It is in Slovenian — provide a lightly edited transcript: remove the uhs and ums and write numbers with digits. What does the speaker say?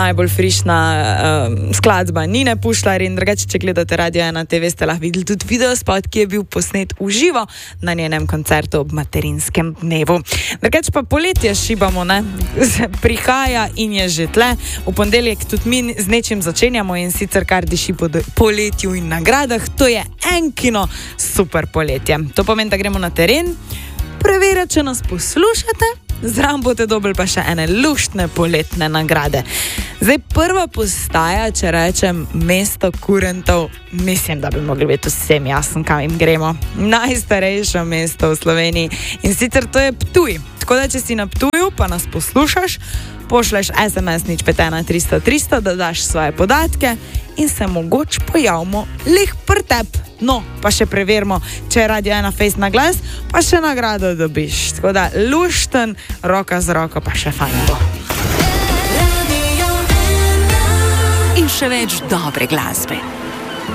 najbolj frišna skladba Nine Pušlar in drugače, če gledate Radio 1 TV, ste lahko videli tudi videospot, ki je bil posnet v živo na njenem koncertu ob materinskem dnevu. Drugače pa poletje šibamo, ne? Prihaja in je že tle. V ponedeljek tudi mi z nečim začenjamo in sicer kar diši po poletju in nagradah. To je Enkino super poletje. To pomeni, da gremo na teren, preverjati, če nas poslušate. Zraven boste dobili pa še ene luštne poletne nagrade. Zdaj, prva postaja, če rečem mesto kurentov, mislim, da bi mogli biti vsem jasno, kam jim gremo. Najstarejše mesto v Sloveniji in sicer to je Ptuj. Tako da, če si na Ptuju, pa nas poslušaš, pošleš SMS 051 300 300, da daš svoje podatke in se mogoče pojavimo lih pri tebi. No, pa še preverimo, če je Radio 1 Face na glas, pa še nagrado dobiš. Tako da, lušten, roka z roko, pa še fajn bo. In še več dobre glasbe.